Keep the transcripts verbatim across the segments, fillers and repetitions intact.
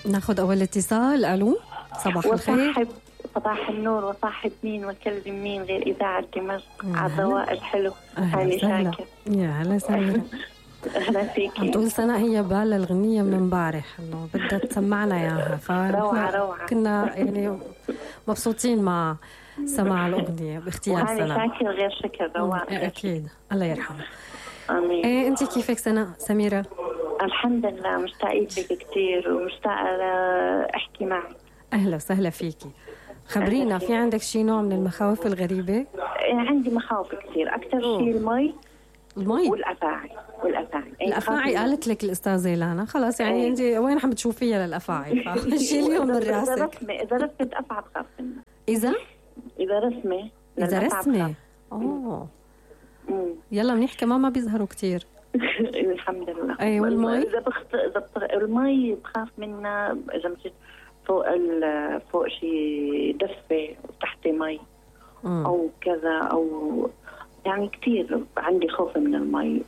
ناخد أول اتصال. ألو، صباح الخير. صباح النور وصاحب مين وكلم مين غير إذاعة دمشق على الضواء الحلو. هاني شاكر. يا هلا سميرة. أهلا فيكي. عم تقول سناء هي بالها الغنية من امبارح إنه بدها تسمعنا إياها، روعة روعة. كنا يعني مبسوطين مع سماع الأغنية باختيار سناء. هاني شاكر غير شكر. روعة أكيد، الله يرحمه. آمين. إيه أنت كيفك سناء سميرة؟ الحمد لله، مشتاقة لك كتير ومشتاقة أحكي معك. أهلا وسهلا فيكي. خبرينا، في عندك شي نوع من المخاوف الغريبة؟ عندي مخاوف كثير. أكثر شيء المي المي والأفاعي والأفاعي الأفاعي قالت لك الأستاذة لانا خلاص يعني أنت وين عم بتشوفيها للأفاعي؟ فشيليهم من راسك. إذا رسمة إذا رسمة أفعى بخاف منها. إذا إذا رسمة إذا رسمة أوه يلا منيح، كمان ما بيظهروا كتير. الحمد لله. أيوة. والمي إذا بخت إذا بطر... المي بخاف منها إذا مشيت فوق ال... فوق شيء دفة تحت مي مم. أو كذا أو يعني كتير عندي خوف من المي.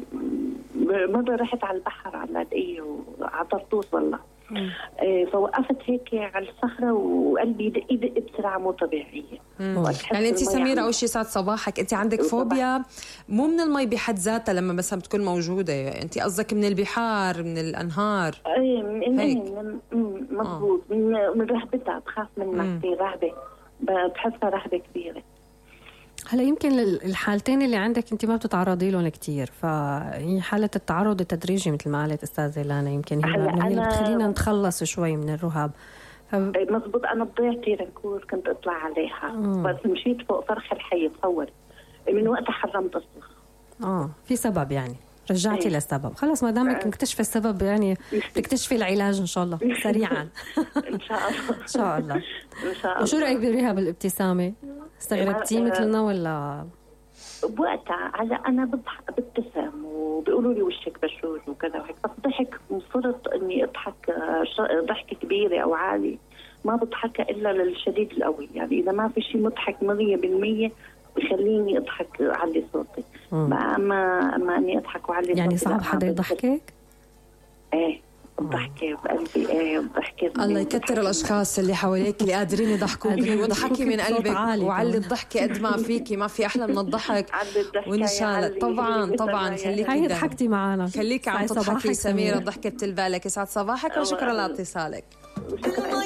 مرة رحت على البحر على اللاذقية وعلى طرطوس والله. إيه فوقفت هيك على الصخرة وقلبي دق دق بسرعة مو طبيعية. يعني أنت سميرة أول شيء سعد صباحك، أنت عندك فوبيا مو من المي بحد ذاتها لما مثلا بتكون موجودة، أنت قصدك من البحار من الأنهار؟ إيه من مضبوط. آه. من من رهبتها بخاف منها كثير، رهبة بحسها رهبة كبيرة. هلا يمكن الحالتين اللي عندك انت ما بتتعرضي لهم كتير، فهي حالة التعرض التدريجي مثل ما قالت استاذة لانا يمكن هي اللي بتخلينا نتخلص شوي من الرهاب. ف... مزبوط. انا بضيعتي رنكور كنت اطلع عليها بس مشيت فوق فرخ الحي تصور من وقتها حرمت اصلا. اه في سبب يعني رجعتي ايه. للسبب خلاص ما دامك مكتشفة السبب يعني تكتشفي العلاج ان شاء الله سريعا. ان شاء الله. ان شاء الله. ان شاء الله. وشو رايك برهاب الابتسامة؟ استغربتي مثلنا ولا؟ بوقتها على انا بضحك ببتسم وبيقولوا لي وشك بشوش وكذا وهيك، بس ضحك صرت اني اضحك ضحكه كبيره او عالي ما بضحك الا للشديد القوي، يعني اذا ما في شيء مضحك مية بالمية بخليني اضحك اعلي صوتي. ما اما اما اني اضحك واعلي صوتي يعني صعب حدا يضحكك؟ ايه الضحكة بقلبي. ايه الضحكة. الله يكتر الاشخاص اللي حواليك اللي قادرين يضحكوكي وضحكي من قلبك وعلي الضحكة قد ما فيكي، ما في احلى من الضحك. وان شاء الله طبعا طبعا خليكي هاي ضحكتي معنا، خليكي عم تضحكي سميرة، الضحكة بتلبالك. يسعد صباحك وشكرا لاتصالك.